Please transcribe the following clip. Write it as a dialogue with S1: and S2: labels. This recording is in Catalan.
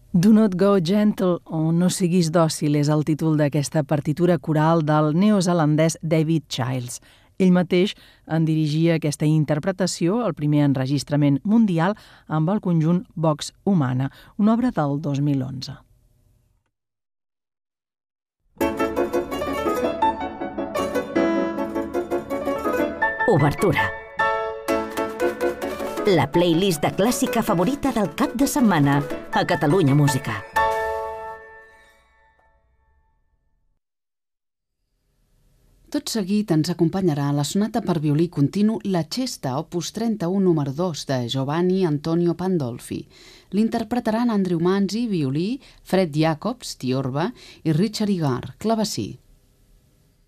S1: Do Not Go Gentle o No siguis dòcil és el títol d'aquesta partitura coral del neozelandès David Childs. Ell mateix en dirigia aquesta interpretació, el primer enregistrament mundial, amb el conjunt Vox Humana, una obra del 2011.
S2: Obertura. La playlist de clàssica favorita del cap de setmana a Catalunya Música.
S3: Tot seguit ens acompanyarà la sonata per violí continu La Cesta, opus 31, número 2, de Giovanni Antonio Pandolfi. L'interpretaran Andrew Manzi, violí, Fred Jacobs, tiorba, i Richard Igar, clavecí.